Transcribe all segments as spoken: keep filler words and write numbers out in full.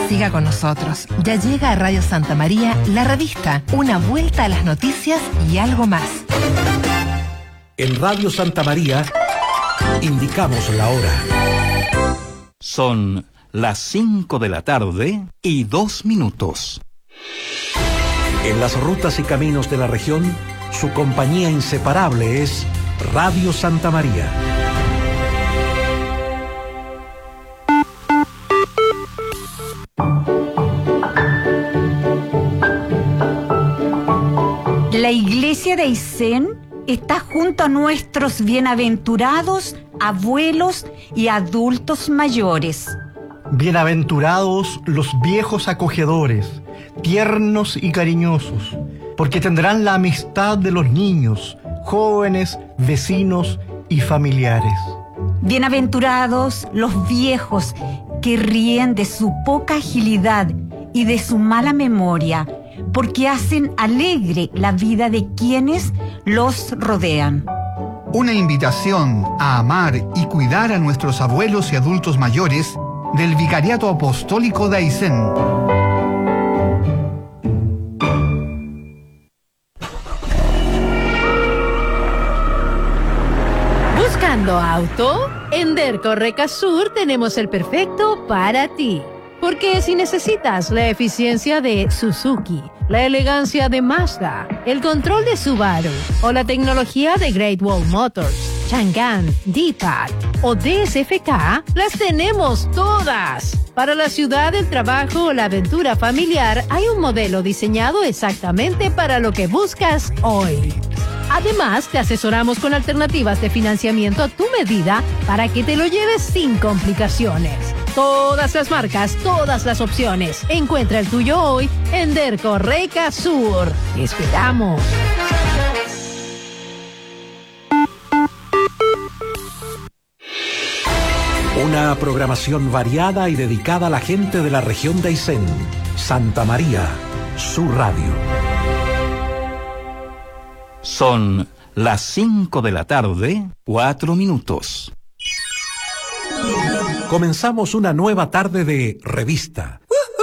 Siga con nosotros. Ya llega a Radio Santa María La Revista, una vuelta a las noticias y algo más. En Radio Santa María indicamos la hora. Son las cinco de la tarde y dos minutos. En las rutas y caminos de la región, su compañía inseparable es Radio Santa María. La iglesia de Aysén está junto a nuestros bienaventurados abuelos y adultos mayores. Bienaventurados los viejos acogedores, tiernos y cariñosos, porque tendrán la amistad de los niños, jóvenes, vecinos y familiares. Bienaventurados los viejos que ríen de su poca agilidad y de su mala memoria, porque hacen alegre la vida de quienes los rodean. Una invitación a amar y cuidar a nuestros abuelos y adultos mayores del Vicariato Apostólico de Aysén. ¿Buscando auto? En Derco Recasur tenemos el perfecto para ti. Porque si necesitas la eficiencia de Suzuki, la elegancia de Mazda, el control de Subaru o la tecnología de Great Wall Motors, Changan, D-Pad o D S F K, las tenemos todas. Para la ciudad, el trabajo o la aventura familiar hay un modelo diseñado exactamente para lo que buscas hoy. Además, te asesoramos con alternativas de financiamiento a tu medida para que te lo lleves sin complicaciones. Todas las marcas, todas las opciones. Encuentra el tuyo hoy en Derco Recasur. ¡Te esperamos! Una programación variada y dedicada a la gente de la región de Aysén. Santa María, su radio. Son las cinco de la tarde, cuatro minutos. Comenzamos una nueva tarde de revista.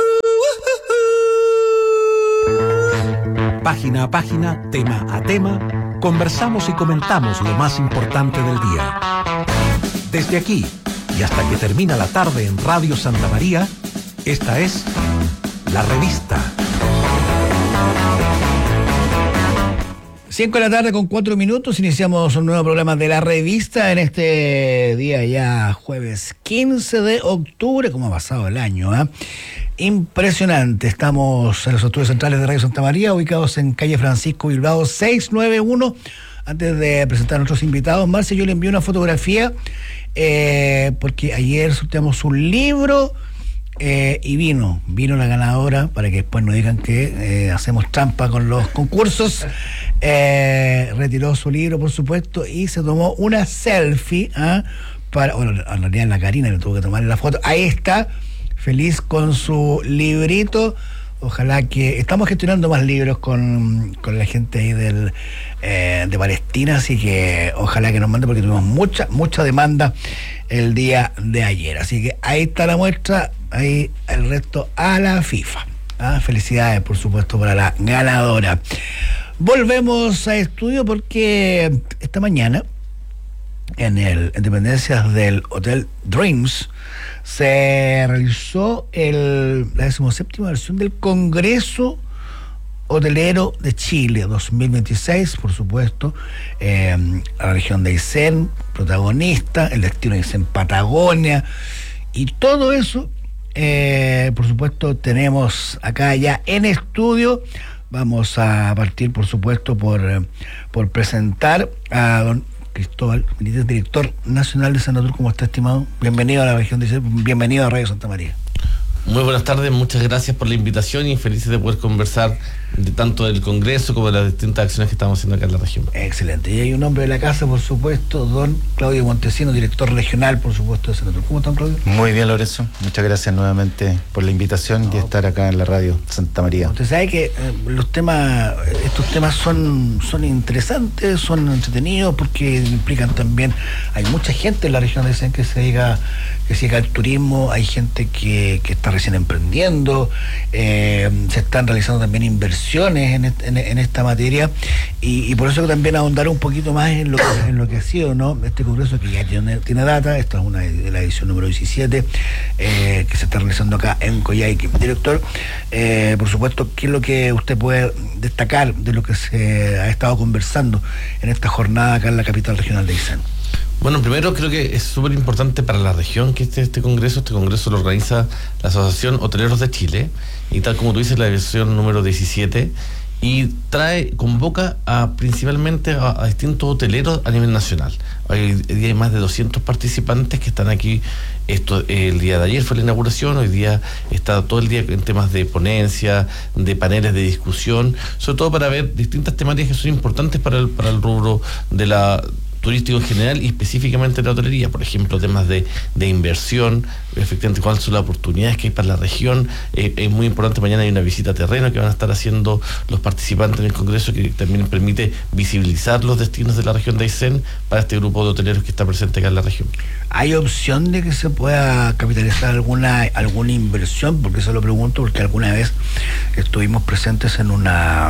Página a página, tema a tema, conversamos y comentamos lo más importante del día. Desde aquí y hasta que termina la tarde en Radio Santa María, esta es La Revista. Cinco de la tarde con cuatro minutos, iniciamos un nuevo programa de La Revista en este día ya jueves quince de octubre, como ha pasado el año, ¿eh? Impresionante. Estamos en los estudios centrales de Radio Santa María, ubicados en calle Francisco Bilbao seiscientos noventa y uno. Antes de presentar a nuestros invitados, Marcia, yo le envié una fotografía eh, porque ayer sorteamos un libro eh, y vino, vino la ganadora, para que después no digan que eh, hacemos trampa con los concursos. Eh, retiró su libro, por supuesto, y se tomó una selfie, ¿eh? para, bueno, en realidad la Karina le tuvo que tomar la foto. Ahí está, feliz con su librito. Ojalá que estamos gestionando más libros con, con la gente ahí del eh, de Palestina, así que ojalá que nos mande, porque tuvimos mucha, mucha demanda el día de ayer. Así que ahí está la muestra, ahí el resto a la FIFA. ¿Ah? Felicidades, por supuesto, para la ganadora. Volvemos a estudio porque esta mañana en el en dependencias del Hotel Dreams se realizó el, la decimoséptima versión del Congreso Hotelero de Chile dos mil veintiséis, por supuesto, eh, la región de Aysén, protagonista, el destino de Aysén, Patagonia, y todo eso, eh, por supuesto, tenemos acá ya en estudio. Vamos a partir, por supuesto, por, por presentar a don Cristóbal Benítez, director nacional de Sanatur. ¿Cómo está, estimado? Bienvenido a la región de Aysén, bienvenido a Radio Santa María. Muy buenas tardes, muchas gracias por la invitación y felices de poder conversar de tanto del Congreso como de las distintas acciones que estamos haciendo acá en la región. Excelente. Y hay un hombre de la casa, por supuesto, don Claudio Montesino, director regional, por supuesto, de Senator. ¿Cómo están, Claudio? Muy bien, Lorenzo. Muchas gracias nuevamente por la invitación no. y estar acá en la radio Santa María. Usted sabe que eh, los temas, estos temas son, son interesantes, son entretenidos, porque implican también, hay mucha gente en la región de Aysén que se dedica, que se dedica al turismo, hay gente que, que está recién emprendiendo, eh, se están realizando también inversiones En, en, en esta materia y, y por eso también ahondar un poquito más en lo que, en lo que ha sido, ¿no?, este congreso que ya tiene, tiene data. Esta es una de la edición número diecisiete eh, que se está realizando acá en Coyhaique. Director, eh, por supuesto, ¿qué es lo que usted puede destacar de lo que se ha estado conversando en esta jornada acá en la capital regional de Aysén? Bueno, primero creo que es súper importante para la región que este, este congreso, este congreso lo organiza la Asociación Hoteleros de Chile, y tal como tú dices, la versión número diecisiete, y trae, convoca a principalmente a, a distintos hoteleros a nivel nacional. Hoy día hay más de doscientos participantes que están aquí. Esto, el día de ayer fue la inauguración, hoy día está todo el día en temas de ponencia, de paneles de discusión, sobre todo para ver distintas temáticas que son importantes para el, para el rubro de la turístico en general y específicamente la hotelería. Por ejemplo, temas de, de inversión, efectivamente cuáles son las oportunidades que hay para la región. Eh, es muy importante, mañana hay una visita a terreno que van a estar haciendo los participantes en el Congreso, que también permite visibilizar los destinos de la región de Aysén para este grupo de hoteleros que está presente acá en la región. ¿Hay opción de que se pueda capitalizar alguna alguna inversión? Porque eso lo pregunto porque alguna vez estuvimos presentes en una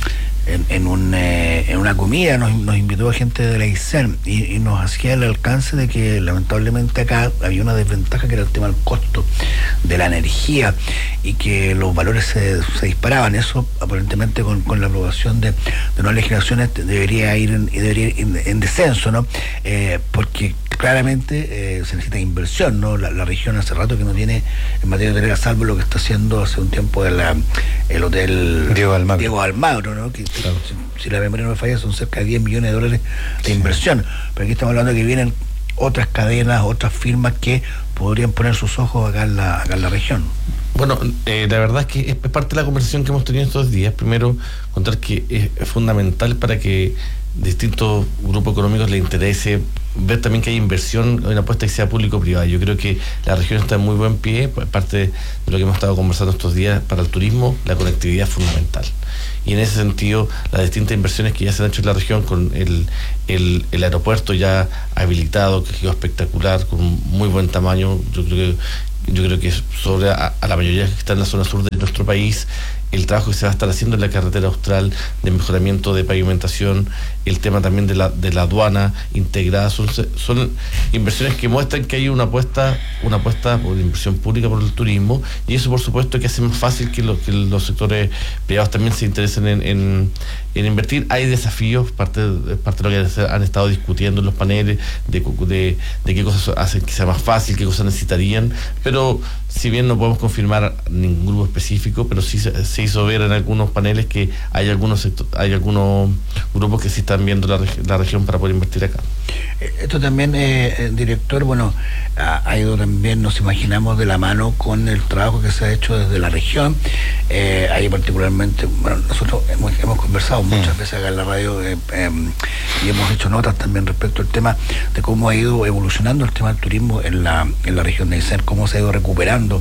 en, en, un, eh, en una comida, nos, nos invitó gente de la Aysén y, y nos hacía el alcance de que lamentablemente acá había una desventaja, que era el tema del costo de la energía, y que los valores se, se disparaban. Eso aparentemente con, con la aprobación de, de nuevas legislaciones debería ir en, debería ir en, en descenso, ¿no? Eh, porque claramente eh, se necesita inversión, ¿no? La, la región hace rato que no tiene en materia hotelera, salvo lo que está haciendo hace un tiempo de la, el hotel Diego Almagro, Diego Almagro, ¿no? Que, claro. si, si la memoria no me falla, son cerca de diez millones de dólares de sí. inversión. Pero aquí estamos hablando de que vienen otras cadenas, otras firmas que podrían poner sus ojos acá en la, acá en la región. Bueno, eh, la verdad es que es parte de la conversación que hemos tenido estos días. Primero, contar que es, es fundamental para que distintos grupos económicos les interese ver también que hay inversión, una apuesta que sea público-privada. Yo creo que la región está en muy buen pie, parte de lo que hemos estado conversando estos días. Para el turismo, la conectividad es fundamental. Y en ese sentido, las distintas inversiones que ya se han hecho en la región, con el, el, el aeropuerto ya habilitado, que quedó espectacular, con un muy buen tamaño, yo creo que yo creo que sobre a, a la mayoría que está en la zona sur de nuestro país, el trabajo que se va a estar haciendo en la carretera austral de mejoramiento de pavimentación, el tema también de la de la aduana integrada, son, son inversiones que muestran que hay una apuesta una apuesta por inversión pública por el turismo, y eso por supuesto que hace más fácil que, lo, que los sectores privados también se interesen en, en, en invertir. Hay desafíos, parte, parte de lo que han estado discutiendo en los paneles, de, de, de qué cosas hacen que sea más fácil, qué cosas necesitarían, pero si bien no podemos confirmar ningún grupo específico, pero sí se, se hizo ver en algunos paneles que hay algunos sector, hay algunos grupos que sí están viendo la, la región para poder invertir acá. Esto también, eh, director, bueno, ha, ha ido también, nos imaginamos, de la mano con el trabajo que se ha hecho desde la región. Eh, ahí particularmente, bueno, nosotros hemos, hemos conversado muchas veces acá en la radio eh, eh, y hemos hecho notas también respecto al tema de cómo ha ido evolucionando el tema del turismo en la, en la región de Aysén, cómo se ha ido recuperando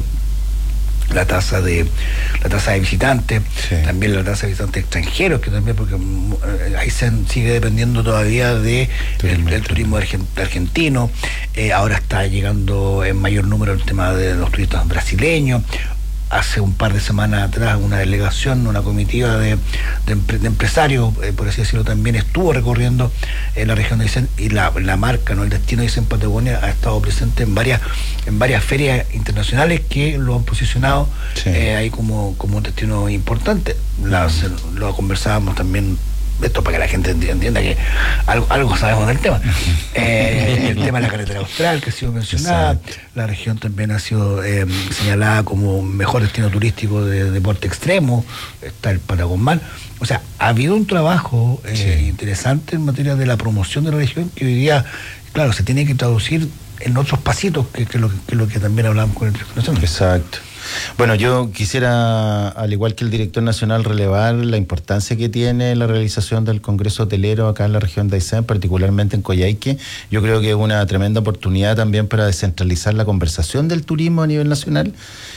la tasa de la tasa de visitantes, sí. también la tasa de visitantes extranjeros, que también, porque eh, Aysén sigue dependiendo todavía de turismo, el, del turismo argentino. Eh, ahora está llegando en mayor número el tema de los turistas brasileños. Hace un par de semanas atrás una delegación, una comitiva de, de, de empresarios, eh, por así decirlo, también estuvo recorriendo eh, la región de Aysén, y la, la marca, ¿no?, el destino de Aysén Patagonia ha estado presente en varias en varias ferias internacionales que lo han posicionado sí. eh, ahí como, como un destino importante. La, se, lo conversábamos también, esto para que la gente entienda que algo, algo sabemos del tema. Eh, el tema de la carretera austral, que ha sido mencionada. Exacto. La región también ha sido eh, señalada como mejor destino turístico de deporte extremo. Está el Patagón. O sea, ha habido un trabajo eh, sí. interesante en materia de la promoción de la región, que hoy día, claro, se tiene que traducir en otros pasitos, que es lo, que, lo que también hablamos con el Tribunal Nacional. Exacto. Bueno, yo quisiera, al igual que el director nacional, relevar la importancia que tiene la realización del Congreso Hotelero acá en la región de Aysén, particularmente en Coyhaique. Yo creo que es una tremenda oportunidad también para descentralizar la conversación del turismo a nivel nacional.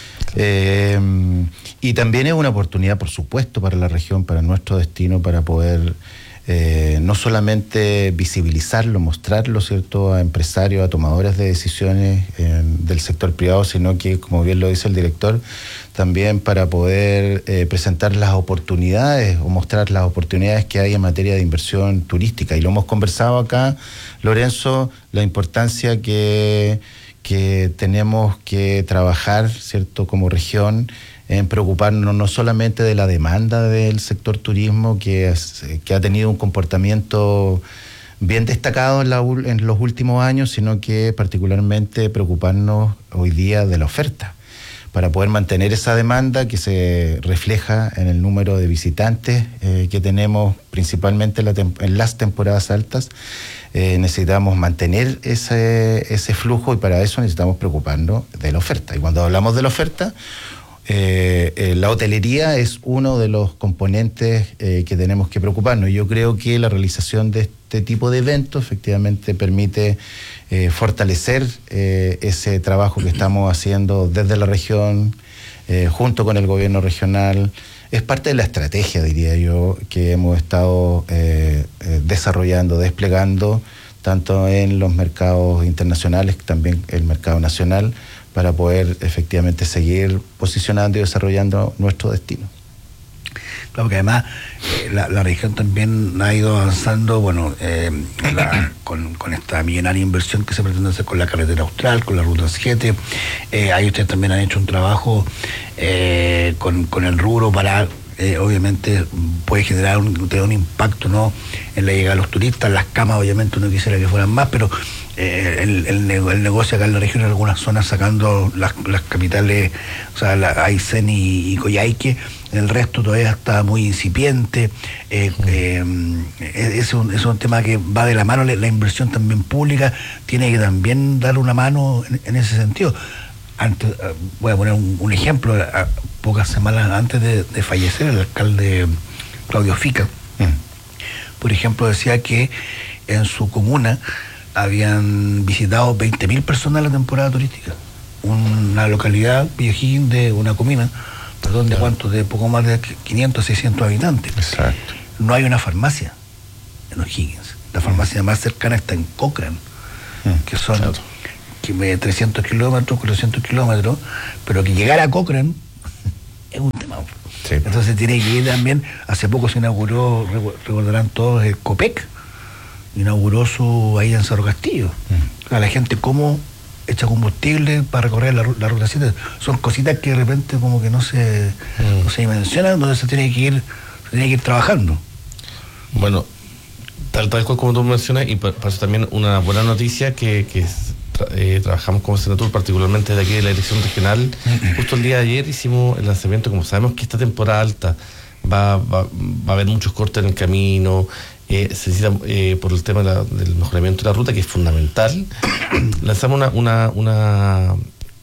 Eh, y también es una oportunidad, por supuesto, para la región, para nuestro destino, para poder eh, no solamente visibilizarlo, mostrarlo, ¿cierto?, a empresarios, a tomadores de decisiones eh, del sector privado, sino que, como bien lo dice el director, también para poder eh, presentar las oportunidades o mostrar las oportunidades que hay en materia de inversión turística. Y lo hemos conversado acá, Lorenzo, la importancia que, que tenemos que trabajar, ¿cierto?, como región, en preocuparnos no solamente de la demanda del sector turismo, que, es, que ha tenido un comportamiento bien destacado en, la, en los últimos años, sino que particularmente preocuparnos hoy día de la oferta, para poder mantener esa demanda que se refleja en el número de visitantes eh, que tenemos principalmente en, la tem- en las temporadas altas. Eh, necesitamos mantener ese, ese flujo, y para eso necesitamos preocuparnos de la oferta. Y cuando hablamos de la oferta, Eh, eh, la hotelería es uno de los componentes eh, que tenemos que preocuparnos. Yo creo que la realización de este tipo de eventos efectivamente permite eh, fortalecer eh, ese trabajo que estamos haciendo desde la región, eh, junto con el gobierno regional. Es parte de la estrategia, diría yo, que hemos estado eh, eh, desarrollando, desplegando, tanto en los mercados internacionales, también el mercado nacional, para poder efectivamente seguir posicionando y desarrollando nuestro destino. Claro, que además eh, la, la región también ha ido avanzando, bueno, eh, la, con, con esta millonaria inversión que se pretende hacer con la carretera austral, con la ruta siete. Eh, ahí ustedes también han hecho un trabajo eh, con, con el rubro para, eh, obviamente, puede generar un, un impacto, ¿no?, en la llegada de los turistas. Las camas, obviamente, uno quisiera que fueran más, pero Eh, el, el, el negocio acá en la región, en algunas zonas, sacando las, las capitales, o sea, la Aysén y, y Coyhaique. El resto todavía está muy incipiente. Eh, eh, es, un, es un tema que va de la mano. La, la inversión también pública tiene que también dar una mano en, en ese sentido. Antes, voy a poner un, un ejemplo. A pocas semanas antes de, de fallecer, el alcalde Claudio Fica, mm. por ejemplo, decía que en su comuna habían visitado veinte mil personas la temporada turística. Una localidad, Villojín, de una comuna, perdón, ¿de cuánto? De poco más de quinientos, seiscientos habitantes. Exacto. No hay una farmacia en O'Higgins. La farmacia más cercana está en Cochrane, mm, que son claro. que trescientos kilómetros, cuatrocientos kilómetros, pero que llegar a Cochrane es un tema. Sí. Entonces tiene que ir también. Hace poco se inauguró, recordarán todos, el COPEC, inauguró su ahí en Cerro Castillo. Mm. A la gente cómo echa combustible para recorrer la, la ruta siete. Son cositas que de repente como que no se, mm. no se dimensionan, donde se tiene que ir, se tiene que ir trabajando. Bueno, tal, tal cual como tú mencionas, y para eso también una buena noticia que, que tra, eh, trabajamos como Senatur, particularmente de aquí de la Dirección Regional. Mm. Justo el día de ayer hicimos el lanzamiento, como sabemos que esta temporada alta va, va, va a haber muchos cortes en el camino. Eh, se necesita, eh, por el tema de la, del mejoramiento de la ruta, que es fundamental. Lanzamos una una, una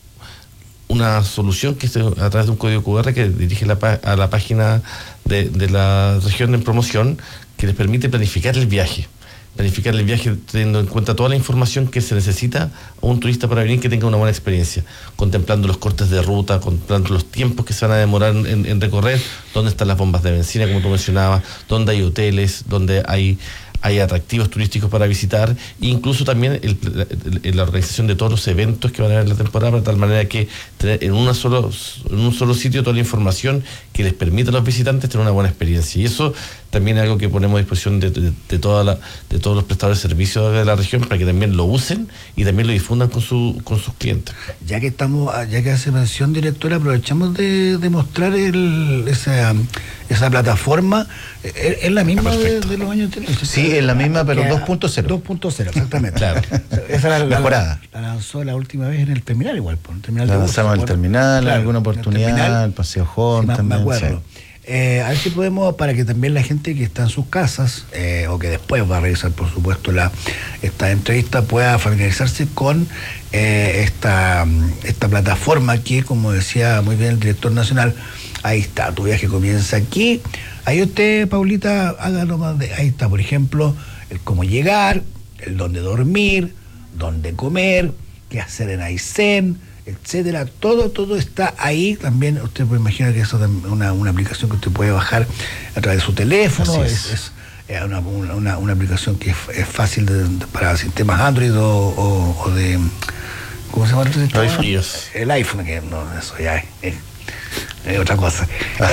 una solución que es a través de un código cu erre que dirige la, a la página de, de la región en promoción, que les permite planificar el viaje. Planificar el viaje teniendo en cuenta toda la información que se necesita a un turista para venir que tenga una buena experiencia, contemplando los cortes de ruta, contemplando los tiempos que se van a demorar en, en recorrer, dónde están las bombas de benzina, como tú mencionabas, dónde hay hoteles, dónde hay hay atractivos turísticos para visitar, e incluso también el, el, la organización de todos los eventos que van a haber en la temporada, de tal manera que tener en, una solo, en un solo sitio toda la información que les permita a los visitantes tener una buena experiencia. Y eso también es algo que ponemos a disposición de, de, de, toda la, de todos los prestadores de servicios de la región, para que también lo usen y también lo difundan con, su, con sus clientes. Ya que estamos, ya que hace mención, directora, aprovechamos de, de mostrar el, esa, esa plataforma. ¿Es, es la misma de, de los años anteriores? Sí, es la misma, pero dos punto cero. dos punto cero, exactamente. Claro. Esa la, la, mejorada. La, la lanzó la última vez en el terminal, igual. Por el terminal la de lanzamos en el terminal, claro, alguna oportunidad, el, terminal, el Paseo Horn sí, también. Me acuerdo. Sí. Eh, a ver si podemos, para que también la gente que está en sus casas, eh, o que después va a revisar, por supuesto, la esta entrevista, pueda familiarizarse con eh, esta, esta plataforma que, como decía muy bien el director nacional, ahí está, tu viaje comienza aquí. Ahí usted, Paulita, haga nomás de, ahí está, por ejemplo, el cómo llegar, el dónde dormir, dónde comer, qué hacer en Aysén, etcétera. Todo, todo está ahí. También usted puede imaginar que eso es una, una aplicación que usted puede bajar a través de su teléfono. Es, es, es una, una, una aplicación que es, es fácil de, de, para sistemas Android o, o, o de, ¿cómo se llama el sistema? iPhone. El iPhone, que no, eso ya es, es, es otra cosa.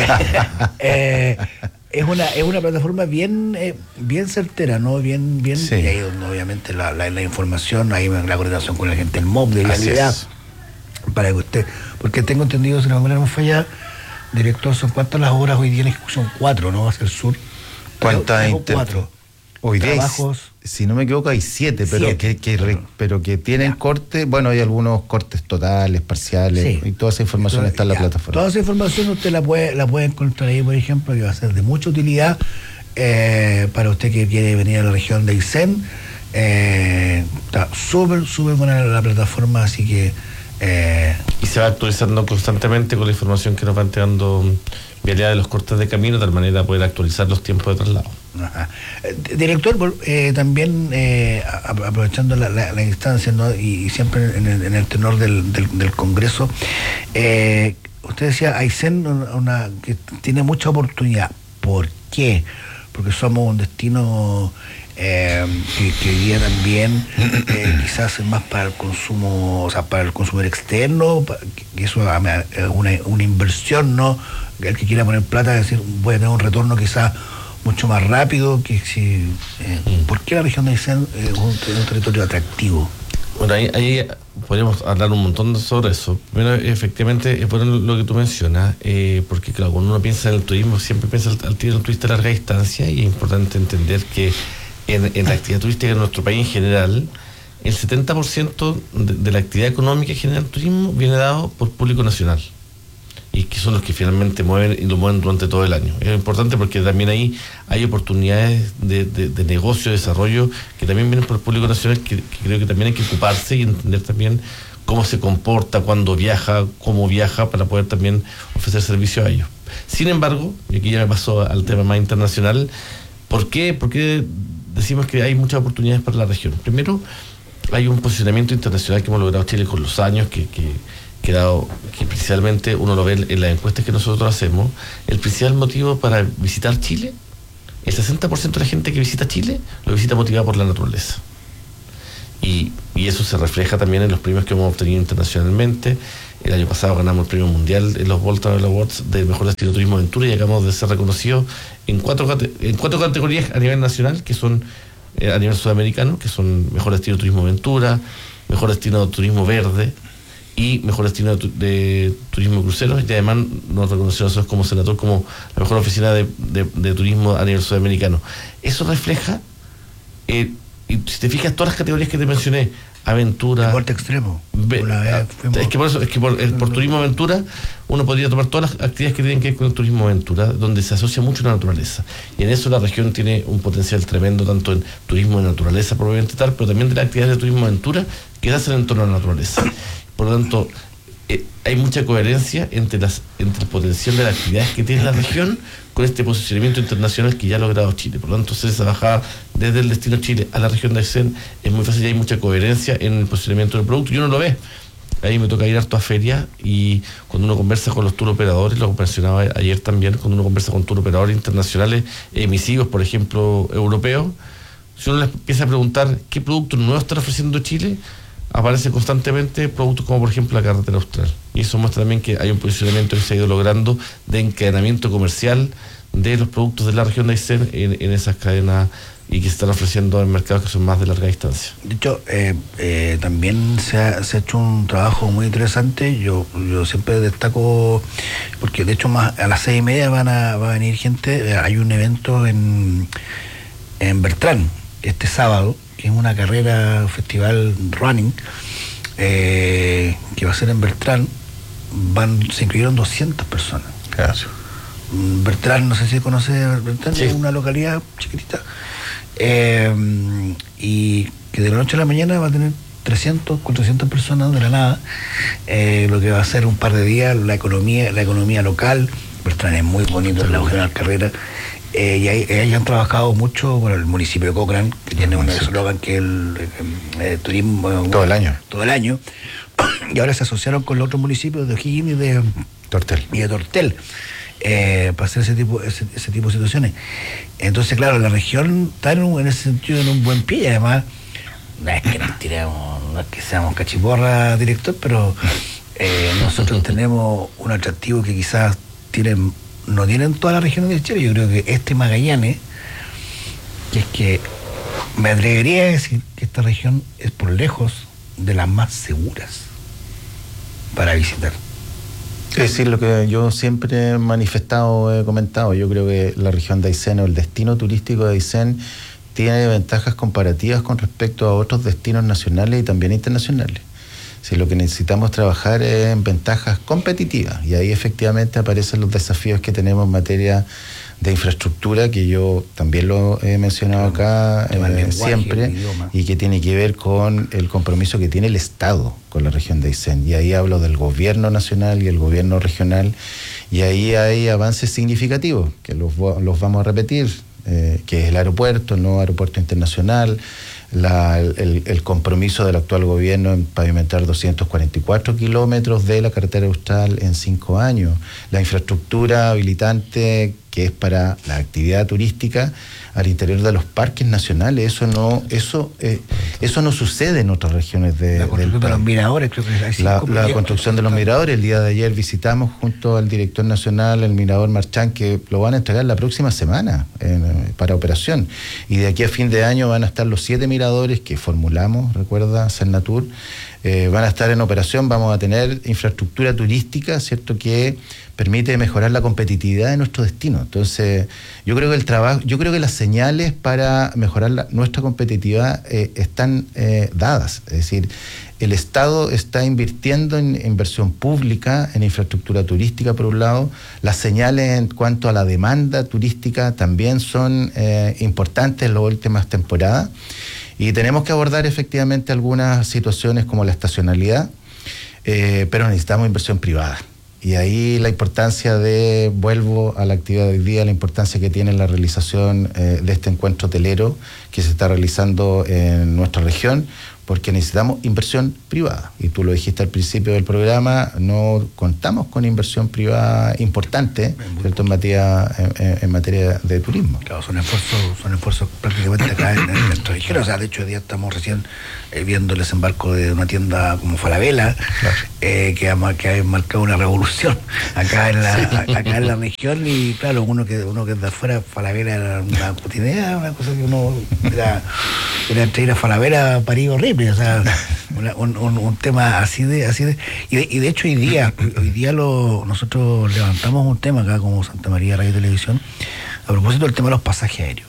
eh, es una es una plataforma bien eh, bien certera, ¿no? Bien, bien, sí. Y ahí donde obviamente la, la, la información, ahí la coordinación con la gente del M O B, de realidad, para que usted, porque tengo entendido, si no me falla, director, son cuántas las horas hoy día en ejecución, cuatro, ¿no? Hacia el sur. ¿Cuántas Tengo inter... cuatro. Hoy día, trabajos, hay, si no me equivoco, hay siete, pero siete. que, que re, pero que tienen ya. corte. Bueno, hay algunos cortes totales, parciales, Sí. y toda esa información Entonces, está en la ya, plataforma. Toda esa información usted la puede la puede encontrar ahí, por ejemplo, que va a ser de mucha utilidad eh, para usted que quiere venir a la región de Aysén. Eh, está súper, súper buena la plataforma, así que... Eh, y se va actualizando constantemente con la información que nos va entregando Vialidad de los cortes de camino, de tal manera poder actualizar los tiempos de traslado. Ajá. Eh, director, eh, también eh, a, aprovechando la, la, la instancia, ¿no? y, y siempre en el, en el tenor del, del, del Congreso, eh, usted decía Aysén una, una, que tiene mucha oportunidad. ¿Por qué? Porque somos un destino eh, que, que hoy día también eh, quizás es más para el consumo, o sea, para el consumidor externo, para, que eso es una, una inversión, ¿no? El que quiera poner plata, es decir, voy a tener un retorno quizás mucho más rápido que si... Eh, mm. ¿Por qué la región de Aysén es un, un territorio atractivo? Bueno, ahí, ahí podríamos hablar un montón sobre eso. Primero, efectivamente, es bueno lo que tú mencionas, eh, porque claro, cuando uno piensa en el turismo, siempre piensa al tiro en el turista de larga distancia, y es importante entender que en, en la actividad turística en nuestro país en general, el setenta por ciento de, de la actividad económica que genera el turismo viene dado por público nacional, y que son los que finalmente mueven y lo mueven durante todo el año. Es importante porque también ahí hay oportunidades de, de, de negocio, de desarrollo, que también vienen por el público nacional, que, que creo que también hay que ocuparse y entender también cómo se comporta, cuándo viaja, cómo viaja, para poder también ofrecer servicio a ellos. Sin embargo, y aquí ya me paso al tema más internacional, ¿por qué? ¿Por qué decimos que hay muchas oportunidades para la región? Primero, hay un posicionamiento internacional que hemos logrado Chile con los años, que... que Que, dado, que principalmente uno lo ve en las encuestas que nosotros hacemos, el principal motivo para visitar Chile, el sesenta por ciento de la gente que visita Chile lo visita motivada por la naturaleza. Y, y eso se refleja también en los premios que hemos obtenido internacionalmente. El año pasado ganamos el premio mundial en los World Travel Awards del mejor destino de turismo aventura, y acabamos de ser reconocidos en cuatro, en cuatro categorías a nivel nacional, que son eh, a nivel sudamericano, que son mejor destino de turismo aventura, mejor destino de turismo verde y mejor destino de, de turismo cruceros, y además nos reconocieron nosotros como Senator como la mejor oficina de, de, de turismo a nivel sudamericano. Eso refleja, eh, y si te fijas, todas las categorías que te mencioné, aventura, deporte extremo. Ve, Una vez fuimos... Es que por eso, es que por, el, por turismo aventura uno podría tomar todas las actividades que tienen que ver con el turismo aventura, donde se asocia mucho la naturaleza, y en eso la región tiene un potencial tremendo, tanto en turismo de naturaleza propiamente tal, pero también de las actividades de turismo aventura que hacen en torno a la naturaleza. Por lo tanto, eh, hay mucha coherencia entre las entre el potencial de las actividades que tiene la región con este posicionamiento internacional que ya ha logrado Chile. Por lo tanto, hacer esa bajada desde el destino Chile a la región de Aysén es muy fácil, y hay mucha coherencia en el posicionamiento del producto, y uno lo ve. Ahí me toca ir harto a feria, y cuando uno conversa con los tour operadores, lo mencionaba ayer también, cuando uno conversa con tour operadores internacionales emisivos, por ejemplo, europeos, si uno les empieza a preguntar qué productos nuevos están ofreciendo Chile, aparece constantemente productos como por ejemplo la carretera austral, y eso muestra también que hay un posicionamiento que se ha ido logrando de encadenamiento comercial de los productos de la región de Aysén en, en esas cadenas, y que se están ofreciendo en mercados que son más de larga distancia. De hecho, eh, eh, también se ha, se ha hecho un trabajo muy interesante. Yo yo siempre destaco, porque de hecho más a las seis y media van a, va a venir gente. Hay un evento en, en Bertrán este sábado, que es una carrera, festival running, eh, que va a ser en Bertrán. Van, se incluyeron doscientas personas. Gracias. Bertrán, no sé si conoce Bertrán, Sí. es una localidad chiquitita, eh, y que de la noche a la mañana va a tener trescientas, cuatrocientas personas de la nada, eh, lo que va a ser un par de días la economía, la economía local. Bertrán es muy bonito, en la General Carrera, eh, y ahí, ellos han trabajado mucho con el municipio de Cochrane, que tiene un eslogan que es el eh, turismo eh, Todo el año. todo el año, y ahora se asociaron con los otros municipios de O'Higgins y de Tortel. y de Tortel, eh, para hacer ese tipo ese, ese tipo de situaciones. Entonces, claro, la región está en, un, en ese sentido en un buen pie, y además no es que nos tiremos, no es que seamos cachiporra, director, pero eh, nosotros tenemos un atractivo que quizás tienen, no tienen todas las regiones de Chile. Yo creo que este Magallanes, que es que me atrevería a decir que esta región es por lejos de las más seguras para visitar. Es decir, lo que yo siempre he manifestado, he comentado, yo creo que la región de Aysén o el destino turístico de Aysén tiene ventajas comparativas con respecto a otros destinos nacionales y también internacionales. Si lo que necesitamos trabajar es en ventajas competitivas, y ahí efectivamente aparecen los desafíos que tenemos en materia de infraestructura, que yo también lo he mencionado acá eh, lenguaje, siempre, y que tiene que ver con el compromiso que tiene el Estado con la región de Aysén. Y ahí hablo del gobierno nacional y el gobierno regional, y ahí hay avances significativos, que los, los vamos a repetir, eh, que es el aeropuerto, el nuevo aeropuerto internacional, La, el, el compromiso del actual gobierno en pavimentar doscientos cuarenta y cuatro kilómetros de la carretera austral en cinco años, la infraestructura habilitante que es para la actividad turística al interior de los parques nacionales. Eso no eso eh, eso no sucede en otras regiones de, la del construcción país. de los miradores, creo que hay La, cinco la proyectos. construcción de los miradores. El día de ayer visitamos junto al director nacional el mirador Marchán, que lo van a entregar la próxima semana en, para operación, y de aquí a fin de año van a estar los siete miradores que formulamos, recuerda Cernatur, eh, van a estar en operación. Vamos a tener infraestructura turística, cierto, que permite mejorar la competitividad de nuestro destino. Entonces, yo creo que el trabajo, yo creo que las señales para mejorar la, nuestra competitividad eh, están eh, dadas. Es decir, el Estado está invirtiendo en inversión pública, en infraestructura turística por un lado. Las señales en cuanto a la demanda turística también son eh, importantes en las últimas temporadas. Y tenemos que abordar efectivamente algunas situaciones como la estacionalidad, eh, pero necesitamos inversión privada. Y ahí la importancia de, vuelvo a la actividad de hoy día, la importancia que tiene la realización eh, de este encuentro hotelero que se está realizando en nuestra región, porque necesitamos inversión privada. Y tú lo dijiste al principio del programa, no contamos con inversión privada importante, ¿cierto?, en materia, en, en materia de turismo. Claro, son esfuerzos, son esfuerzos prácticamente acá en, en el extranjero. O sea, de hecho, hoy día estamos recién eh, viendo el desembarco de una tienda como Falabella, claro. eh, que, ha, que ha marcado una revolución acá en la, sí. acá en la región. Y claro, uno que uno que de afuera, Falabella era una cotidiana, una cosa que uno era, era entre ir a Falabella a París horrible. O sea, una, un, un, un tema así de, así de, y de, y de hecho hoy día, hoy día lo, nosotros levantamos un tema acá como Santa María Radio y Televisión a propósito del tema de los pasajes aéreos.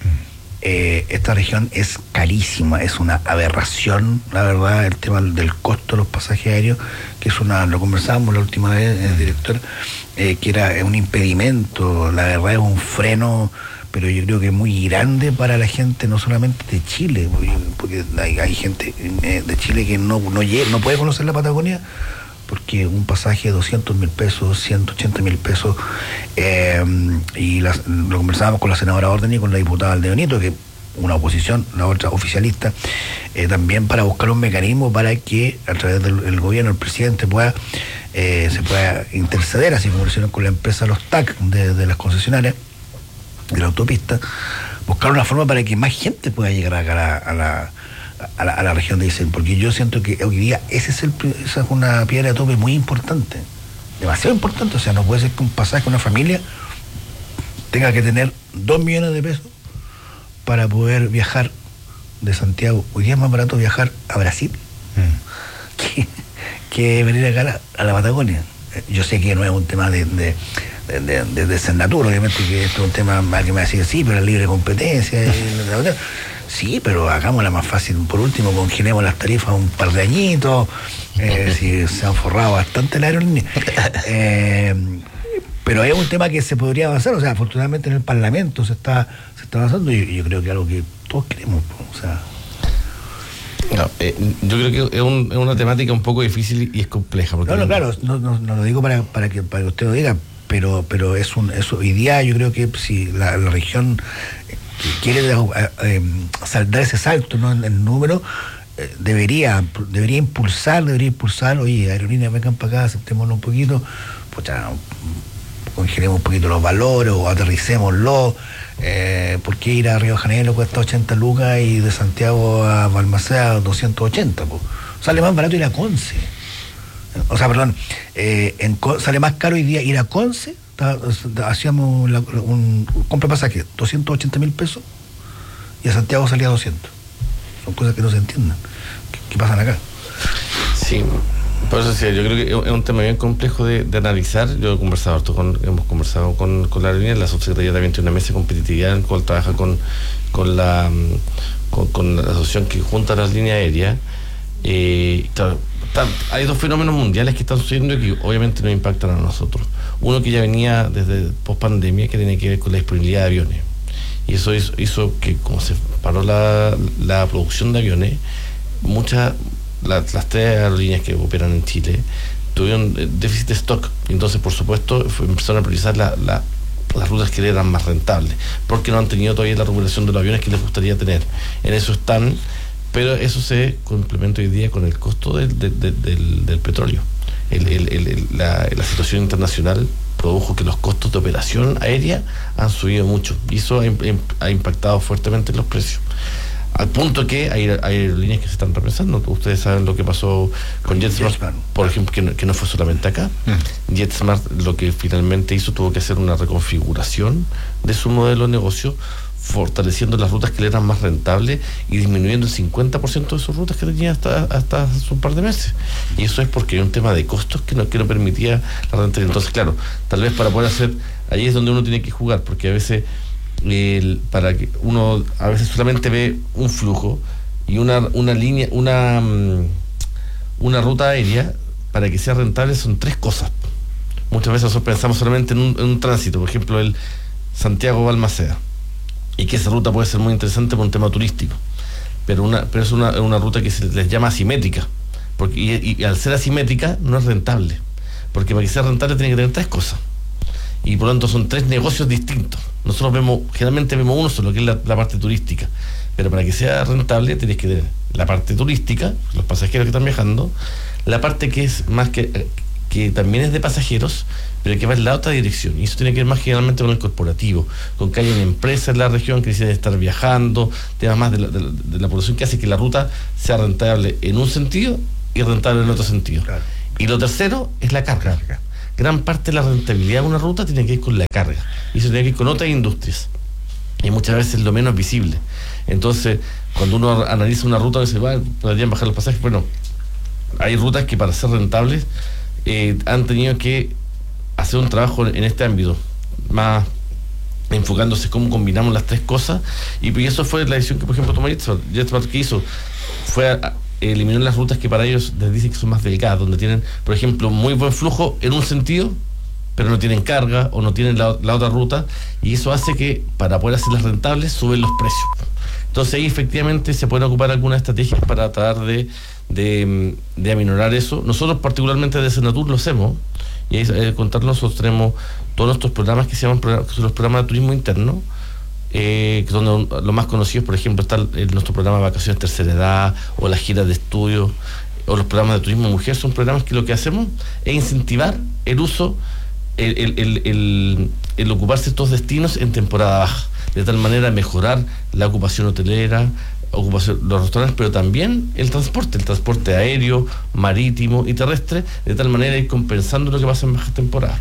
Eh, esta región es carísima, es una aberración, la verdad, el tema del costo de los pasajes aéreos, que es una, lo conversábamos la última vez, el director, eh, que era un impedimento, la verdad es un freno, pero yo creo que es muy grande para la gente, no solamente de Chile, porque hay, hay gente de Chile que no, no, no puede conocer la Patagonia, porque un pasaje de doscientos mil pesos, ciento ochenta mil pesos, eh, y las, lo conversábamos con la senadora Orden y con la diputada Aldeonito, que una oposición, la otra oficialista, eh, también para buscar un mecanismo para que a través del el gobierno, el presidente pueda, eh, se pueda interceder, así como lo hicieron con la empresa Los T A C de, de las concesionarias de la autopista, buscar una forma para que más gente pueda llegar acá a la, a la, a la, a la región de Aysén, porque yo siento que hoy día ese es el, esa es una piedra de tope muy importante, demasiado importante. O sea, no puede ser que un pasaje, una familia tenga que tener dos millones de pesos para poder viajar de Santiago. Hoy día es más barato viajar a Brasil mm. que, que venir acá a la, a la Patagonia. Yo sé que no es un tema de, de De, de, de, de Cernatur, obviamente, que esto es un tema mal que me decía, sí, pero la libre competencia. y, sí, pero hagámosla más fácil. Por último, congelemos las tarifas un par de añitos, eh, si se han forrado bastante la aerolínea. Eh, Pero es un tema que se podría avanzar, o sea, afortunadamente en el Parlamento se está se está avanzando y yo creo que es algo que todos queremos, o sea... No, eh, yo creo que es, un, es una temática un poco difícil y es compleja. Porque no, no, claro, no, no, no lo digo para, para, que, para que usted lo diga, pero pero es un eso hoy día yo creo que si la, la región quiere eh, eh, dar ese salto, ¿no?, en el número, eh, debería debería impulsar, debería impulsar, oye, aerolíneas, vengan para acá, aceptémoslo un poquito, pues ya, congelemos un poquito los valores o aterricémoslo. Eh, ¿Por qué ir a Río de Janeiro cuesta ochenta lucas y de Santiago a Balmaceda doscientos ochenta? Po? Sale más barato ir a Conce. O sea, perdón, eh, en, sale más caro hoy día ir a Conce. Ta, hacíamos la, un compra pasaje, doscientos ochenta mil pesos, y a Santiago salía doscientos. Son cosas que no se entienden. ¿Qué, qué pasan acá? Sí. Por eso sí, yo creo que es un tema bien complejo de, de analizar. Yo he conversado harto con, hemos conversado con, con la aerolínea, la subsecretaría también tiene una mesa de competitividad en la cual trabaja con, con la con, con la asociación que junta las líneas aéreas. Eh, claro, está, hay dos fenómenos mundiales que están sucediendo y que obviamente nos impactan a nosotros. Uno que ya venía desde post pandemia, que tiene que ver con la disponibilidad de aviones. Y eso hizo, hizo que, como se paró la, la producción de aviones, muchas La, las tres aerolíneas que operan en Chile tuvieron déficit de stock, entonces por supuesto fue, empezaron a priorizar la, la, las rutas que eran más rentables, porque no han tenido todavía la recuperación de los aviones que les gustaría tener. En eso están, pero eso se complementa hoy día con el costo del, del, del, del petróleo. El, el, el, el, la, la situación internacional produjo que los costos de operación aérea han subido mucho y eso ha, ha impactado fuertemente en los precios. Al punto que hay, hay aerolíneas que se están repensando. Ustedes saben lo que pasó con JetSmart, JetSmart. por ejemplo, que no, que no fue solamente acá. Mm. JetSmart lo que finalmente hizo, tuvo que hacer una reconfiguración de su modelo de negocio, fortaleciendo las rutas que le eran más rentables y disminuyendo el cincuenta por ciento de sus rutas que tenía hasta, hasta hace un par de meses. Y eso es porque hay un tema de costos que no, que no permitía la rentabilidad. Entonces, claro, tal vez para poder hacer, ahí es donde uno tiene que jugar, porque a veces El, para que uno a veces solamente ve un flujo y una una línea, una una ruta aérea, para que sea rentable son tres cosas. Muchas veces nosotros pensamos solamente en un, en un tránsito, por ejemplo el Santiago-Balmaceda, y que esa ruta puede ser muy interesante por un tema turístico, pero una pero es una, una ruta que se les llama asimétrica, porque y, y al ser asimétrica no es rentable, porque para que sea rentable tiene que tener tres cosas. Y por lo tanto son tres negocios distintos. Nosotros vemos, generalmente vemos uno solo, que es la, la parte turística, pero para que sea rentable tienes que tener la parte turística, los pasajeros que están viajando, la parte que es más que que también es de pasajeros, pero que va en la otra dirección, y eso tiene que ver más generalmente con el corporativo, con que hay una empresa en la región que decide estar viajando, temas más de la, de, la, de la población, que hace que la ruta sea rentable en un sentido y rentable en otro sentido. Claro. Y lo tercero es la carga. carga. Gran parte de la rentabilidad de una ruta tiene que ir con la carga, y eso tiene que ir con otras industrias, y muchas veces lo menos visible. Entonces, cuando uno analiza una ruta, dice, bueno, podrían bajar los pasajes. Bueno, hay rutas que para ser rentables eh, han tenido que hacer un trabajo en este ámbito, más enfocándose cómo combinamos las tres cosas, y pues eso fue la decisión que, por ejemplo, tomó JetSmart. JetSmart, que hizo fue a, a eliminar las rutas que para ellos les dicen que son más delgadas, donde tienen, por ejemplo, muy buen flujo en un sentido, pero no tienen carga o no tienen la, la otra ruta, y eso hace que para poder hacerlas rentables suben los precios. Entonces ahí efectivamente se pueden ocupar algunas estrategias para tratar de, de, de aminorar eso. Nosotros particularmente de Senatur lo hacemos, y ahí eh, contar nosotros tenemos todos nuestros programas que se llaman que son los programas de turismo interno, Eh, donde los más conocidos, por ejemplo, está el, el, nuestro programa de vacaciones tercera edad, o las giras de estudio, o los programas de turismo mujer. Son programas que lo que hacemos es incentivar el uso, el, el, el, el, el ocuparse estos destinos en temporada baja, de tal manera mejorar la ocupación hotelera, ocupación los restaurantes, pero también el transporte, el transporte aéreo, marítimo y terrestre, de tal manera ir compensando lo que pasa en bajas temporadas.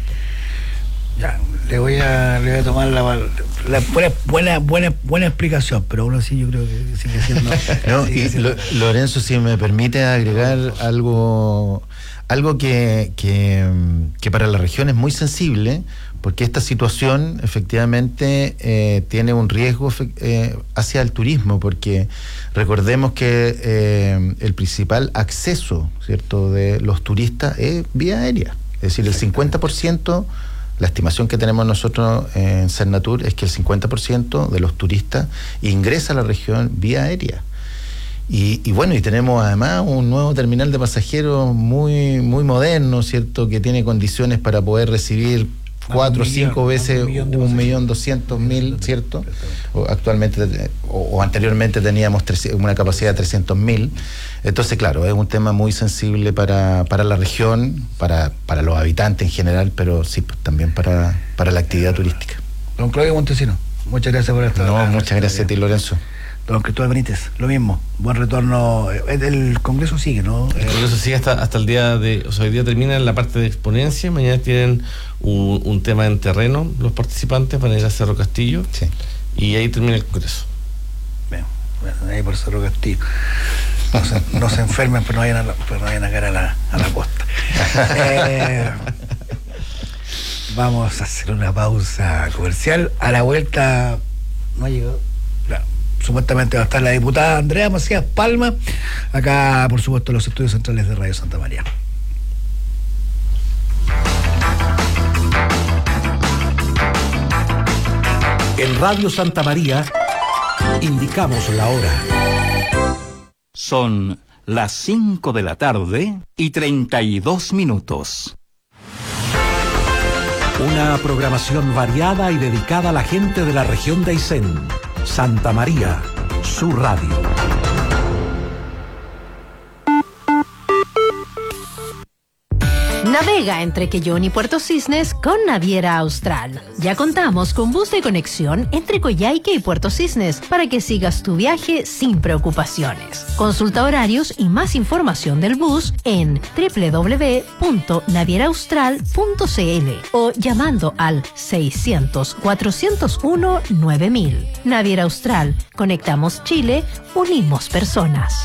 Ya, le voy a, le voy a tomar la, la buena, buena, buena, buena explicación, pero aún así yo creo que sigue siendo. No, sigue y siendo. Lo, Lorenzo, si me permite agregar algo, algo que, que, que para la región es muy sensible, porque esta situación efectivamente eh, tiene un riesgo eh, hacia el turismo, porque recordemos que eh, el principal acceso, ¿cierto?, de los turistas es vía aérea, es decir, el cincuenta por ciento La estimación que tenemos nosotros en Cernatur es que el cincuenta por ciento de los turistas ingresa a la región vía aérea. Y, y bueno, y tenemos además un nuevo terminal de pasajeros muy, muy moderno, ¿cierto? Que tiene condiciones para poder recibir cuatro o cinco veces un millón doscientos mil, ¿cierto? O actualmente o, o anteriormente teníamos una capacidad de trescientos mil. Entonces, claro, es un tema muy sensible para, para la región, para, para los habitantes en general, pero sí, pues, también para, para la actividad turística. Don Claudio Montesino, muchas gracias por estar. No, muchas gracias a ti, Lorenzo. Don Cristóbal Benítez, lo mismo, buen retorno. El Congreso sigue, ¿no? El Congreso sigue hasta, hasta el día de, o sea, hoy día termina la parte de exponencia, mañana tienen un, un tema en terreno, los participantes van a ir a Cerro Castillo, sí. Y ahí termina el Congreso. Bien, bueno, ahí por Cerro Castillo. No se, no se enfermen, pero no vayan a, la, pero no vayan a caer a la, a la costa. eh, vamos a hacer una pausa comercial. A la vuelta, no ha llegado. Claro. Supuestamente va a estar la diputada Andrea Macías Palma, acá por supuesto en los estudios centrales de Radio Santa María. En Radio Santa María indicamos la hora. Son las cinco de la tarde y treinta y dos minutos. Una programación variada y dedicada a la gente de la región de Aysén. Santa María, su radio. Navega entre Quellón y Puerto Cisnes con Naviera Austral. Ya contamos con bus de conexión entre Coyhaique y Puerto Cisnes para que sigas tu viaje sin preocupaciones. Consulta horarios y más información del bus en doble u doble u doble u punto naviera austral punto c l o llamando al seiscientos, cuatrocientos uno, nueve mil. Naviera Austral. Conectamos Chile, unimos personas.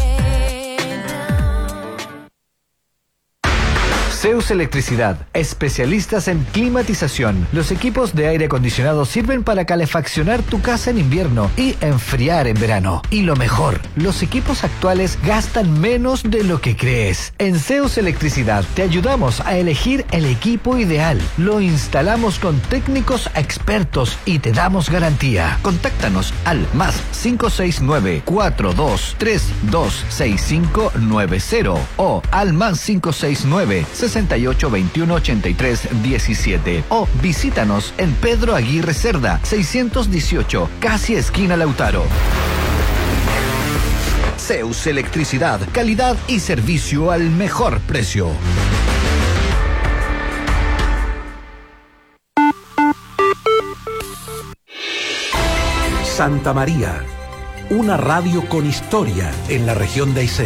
Zeus Electricidad, especialistas en climatización. Los equipos de aire acondicionado sirven para calefaccionar tu casa en invierno y enfriar en verano. Y lo mejor, los equipos actuales gastan menos de lo que crees. En Zeus Electricidad te ayudamos a elegir el equipo ideal. Lo instalamos con técnicos expertos y te damos garantía. Contáctanos al más cinco seis nueve, cuatro dos tres dos, seis cinco nueve cero o al más cinco seis nueve, sesenta y ocho, veintiuno, ochenta y tres, diecisiete o visítanos en Pedro Aguirre Cerda, seiscientos dieciocho, casi esquina Lautaro. Zeus Electricidad, calidad y servicio al mejor precio. Santa María, una radio con historia en la región de Aysén.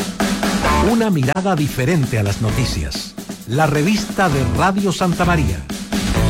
Una mirada diferente a las noticias. La revista de Radio Santa María.